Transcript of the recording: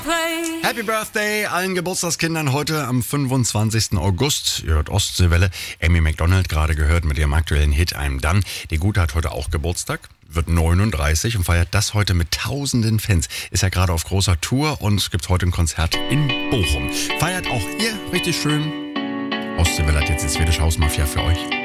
Happy Birthday allen Geburtstagskindern heute am 25. August. Ihr hört Ostseewelle. Amy Macdonald gerade gehört mit ihrem aktuellen Hit I'm Done. Die Gute hat heute auch Geburtstag, wird 39 und feiert das heute mit tausenden Fans. Ist ja gerade auf großer Tour und gibt heute ein Konzert in Bochum. Feiert auch ihr richtig schön. Ostseewelle hat jetzt die Swedish House Mafia für euch.